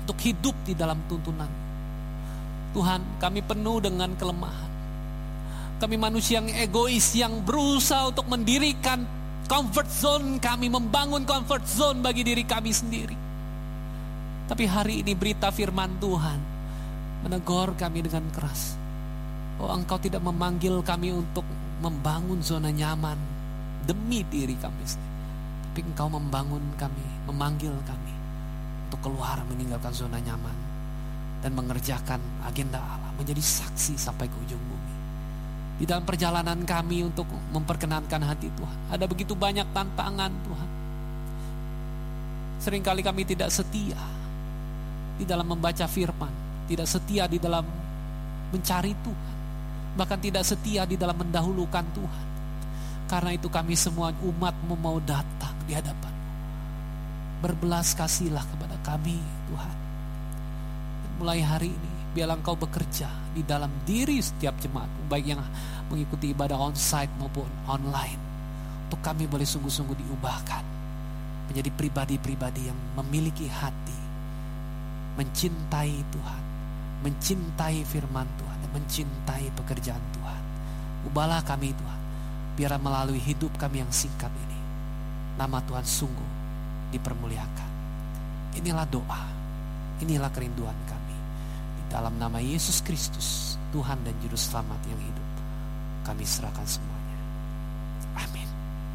untuk hidup di dalam tuntunan. Tuhan, kami penuh dengan kelemahan. Kami manusia yang egois, yang berusaha untuk mendirikan comfort zone kami, membangun comfort zone bagi diri kami sendiri. Tapi hari ini berita firman Tuhan menegur kami dengan keras. Oh, Engkau tidak memanggil kami untuk membangun zona nyaman demi diri kami sendiri. Tapi Engkau memanggil kami untuk keluar meninggalkan zona nyaman dan mengerjakan agenda Allah, menjadi saksi sampai ke ujung bumi. Di dalam perjalanan kami untuk memperkenankan hati Tuhan, ada begitu banyak tantangan Tuhan. Seringkali kami tidak setia di dalam membaca firman, tidak setia di dalam mencari Tuhan, bahkan tidak setia di dalam mendahulukan Tuhan. Karena itu kami semua umat-Mu mau datang di hadapan-Mu. Berbelas kasihlah kepada kami Tuhan. Dan mulai hari ini biarlah Engkau bekerja di dalam diri setiap jemaat, baik yang mengikuti ibadah onsite maupun online, untuk kami boleh sungguh-sungguh diubahkan menjadi pribadi-pribadi yang memiliki hati mencintai Tuhan, mencintai firman Tuhan, dan mencintai pekerjaan Tuhan. Ubahlah kami Tuhan, biar melalui hidup kami yang singkat ini, nama Tuhan sungguh dipermuliakan. Inilah doa, inilah kerinduan kami. Di dalam nama Yesus Kristus, Tuhan dan Juru Selamat yang hidup, kami serahkan semua.